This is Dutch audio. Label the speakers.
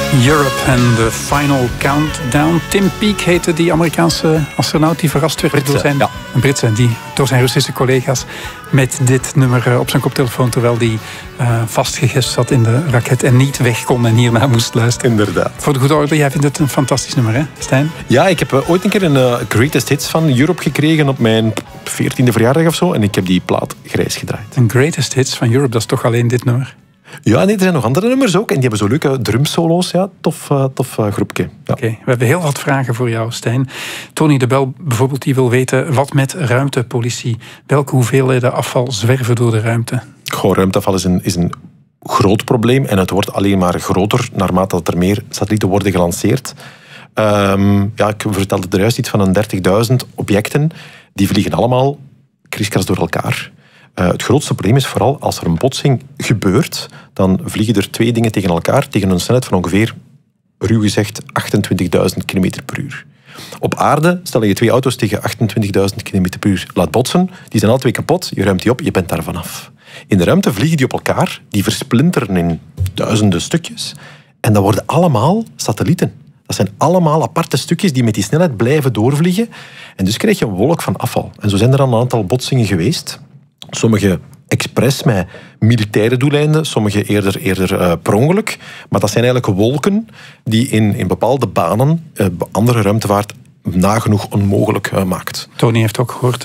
Speaker 1: Europe en de Final Countdown. Tim Peake heette die Amerikaanse astronaut die verrast werd door zijn...
Speaker 2: Ja.
Speaker 1: Een Britse, die door zijn Russische collega's met dit nummer op zijn koptelefoon, terwijl die vastgegest zat in de raket en niet weg kon en hierna moest luisteren.
Speaker 2: Inderdaad.
Speaker 1: Voor de goede orde, jij vindt het een fantastisch nummer, hè, Stijn?
Speaker 2: Ja, ik heb ooit een keer een Greatest Hits van Europe gekregen op mijn 14e verjaardag of zo. En ik heb die plaat grijs gedraaid.
Speaker 1: Een Greatest Hits van Europe, dat is toch alleen dit nummer?
Speaker 2: Ja, nee, er zijn nog andere nummers ook. En die hebben zo leuke drumsolo's. Ja, tof groepje. Ja.
Speaker 1: Oké, we hebben heel wat vragen voor jou, Stijn. Tony de Bel bijvoorbeeld, die wil weten wat met ruimtepolitie. Welke hoeveelheden afval zwerven door de ruimte?
Speaker 2: Goh, ruimteafval is een groot probleem. En het wordt alleen maar groter naarmate dat er meer satellieten worden gelanceerd. Ik vertelde er juist iets van een 30.000 objecten. Die vliegen allemaal kriskras door elkaar. Het grootste probleem is vooral als er een botsing gebeurt, dan vliegen er twee dingen tegen elkaar tegen een snelheid van ongeveer, ruw gezegd, 28.000 km per uur. Op aarde, stel je twee auto's tegen 28.000 km per uur laat botsen, die zijn alle twee kapot, je ruimt die op, je bent daar vanaf. In de ruimte vliegen die op elkaar, die versplinteren in duizenden stukjes en dat worden allemaal satellieten. Dat zijn allemaal aparte stukjes die met die snelheid blijven doorvliegen en dus krijg je een wolk van afval. En zo zijn er dan een aantal botsingen geweest. Sommige expres met militaire doeleinden, sommige eerder per ongeluk. Maar dat zijn eigenlijk wolken die in bepaalde banen andere ruimtevaart nagenoeg onmogelijk maakt.
Speaker 1: Tony heeft ook gehoord